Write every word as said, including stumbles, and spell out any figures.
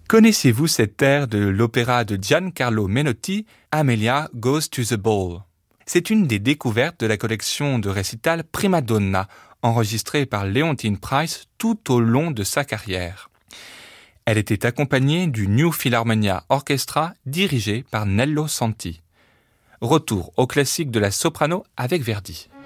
Connaissez-vous cet air de l'opéra de Giancarlo Menotti, Amelia Goes to the Ball? C'est une des découvertes de la collection de récital Prima Donna, enregistrée par Leontyne Price tout au long de sa carrière. Elle était accompagnée du New Philharmonia Orchestra dirigé par Nello Santi. Retour au classique de la soprano avec Verdi.